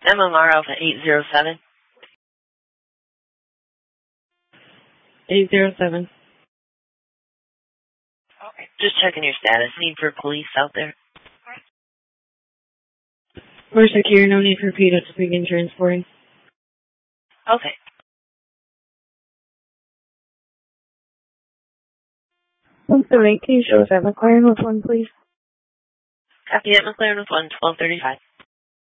MMR Alpha 807. 807. Okay. Just checking your status. Need for police out there? We're secure. No need for PETA to begin transporting. Okay. What's the rate? Can you show us at McLaren with one, please? Copy at McLaren with 1, 1235.